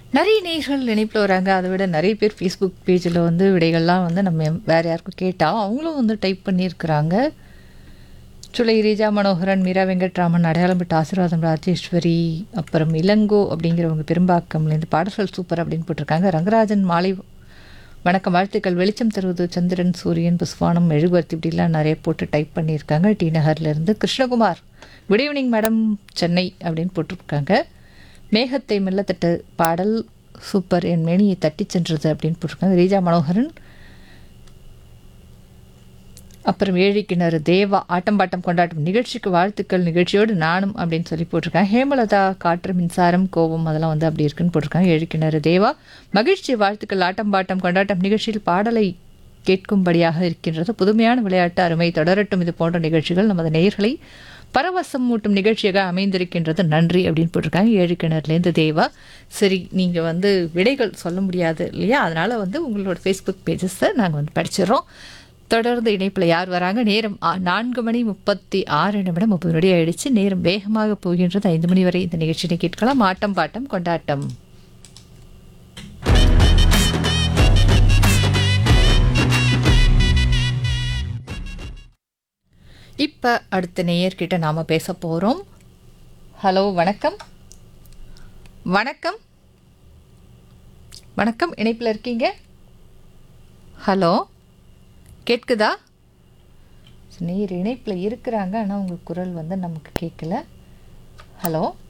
நிறைய நேயர்கள் இணைப்பில் வராங்க. அதை விட நிறைய பேர் ஃபேஸ்புக் பேஜில் வந்து விடைகள்லாம் வந்து நம்ம வேறு யாருக்கும் கேட்டால் அவங்களும் வந்து டைப் பண்ணியிருக்கிறாங்க. சுலை ரீஜா மனோகரன், மீரா வெங்கட்ராமன், அடையாளம்பட்டு ஆசீர்வாதம் ராஜேஸ்வரி, அப்புறம் இளங்கோ அப்படிங்கிறவங்க பெரும்பாக்கம்லேருந்து பாடல்கள் சூப்பர் அப்படின்னு போட்டிருக்காங்க. ரங்கராஜன் மாலை வணக்கம் வாழ்த்துக்கள், வெளிச்சம் தருவது சந்திரன் சூரியன் புஸ்வானம் மெழுகுவர்த்தி இப்படிலாம் நிறைய போட்டு டைப் பண்ணியிருக்காங்க. டி நகர்லேருந்து Krishnakumar good evening madam Chennai அப்படின்னு போட்டிருக்காங்க. மேகத்தை மெல்லத்தட்டு பாடல் சூப்பர், என் மேனியை தட்டி சென்றது அப்படின்னு போட்டிருக்காங்க. ரீஜா மனோகரன். அப்புறம் ஏழிக்கிணறு தேவா ஆட்டம் பாட்டம் கொண்டாட்டம் நிகழ்ச்சிக்கு வாழ்த்துக்கள், நிகழ்ச்சியோடு நானும் அப்படின்னு சொல்லி போட்டிருக்காங்க. ஹேமலதா காற்று மின்சாரம் கோபம் அதெல்லாம் வந்து அப்படி இருக்குன்னு போட்டிருக்காங்க. ஏழிக்கிணறு தேவா மகிழ்ச்சி வாழ்த்துக்கள், ஆட்டம் பாட்டம் கொண்டாட்டம் நிகழ்ச்சியில் பாடலை கேட்கும்படியாக இருக்கின்றது, புதுமையான விளையாட்டு அருமை, தொடரட்டும் இது போன்ற நிகழ்ச்சிகள் நமது நேயர்களை பரவசம் மூட்டும் நிகழ்ச்சியாக அமைந்திருக்கின்றது, நன்றி அப்படின்னு போட்டிருக்காங்க. ஏழிக்கிணறுலேருந்து தேவா. சரி, நீங்கள் வந்து விடைகள் சொல்ல முடியாது இல்லையா, அதனால் வந்து உங்களோட ஃபேஸ்புக் பேஜஸை நாங்கள் வந்து படிச்சிடறோம். தொடர்ந்து இணைப்பில் யார் வராங்க? நேரம் 4:36 30 ஆயிடுச்சு. நேரம் வேகமாக போகின்றது. 5 மணி வரை இந்த நிகழ்ச்சியை கேட்கலாம். ஆட்டம் பாட்டம் கொண்டாட்டம். இப்போ அடுத்த நேயர்கிட்ட நாம் பேச போகிறோம். ஹலோ, வணக்கம். வணக்கம் வணக்கம், இணைப்பில் இருக்கீங்க? ஹலோ, கேட்குதா? நேர் இணைப்பில் இருக்கிறாங்க, ஆனால் உங்கள் குரல் வந்து நமக்கு கேட்கல. ஹலோ.